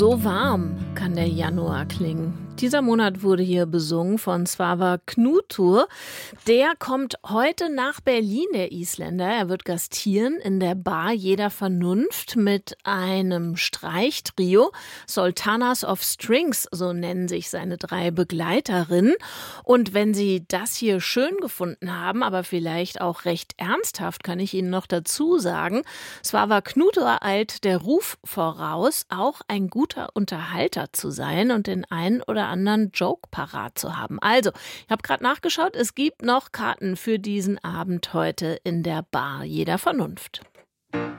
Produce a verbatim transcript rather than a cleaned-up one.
So warm kann der Januar klingen. Dieser Monat wurde hier besungen von Svavar Knútur. Der kommt heute nach Berlin, der Isländer. Er wird gastieren in der Bar Jeder Vernunft mit einem Streichtrio. Sultanas of Strings, so nennen sich seine drei Begleiterinnen. Und wenn Sie das hier schön gefunden haben, aber vielleicht auch recht ernsthaft, kann ich Ihnen noch dazu sagen, Svavar Knútur eilt der Ruf voraus, auch ein guter Unterhalter zu sein und den einen oder anderen Joke parat zu haben. Also, ich habe gerade nachgeschaut, es gibt noch Karten für diesen Abend heute in der Bar Jeder Vernunft.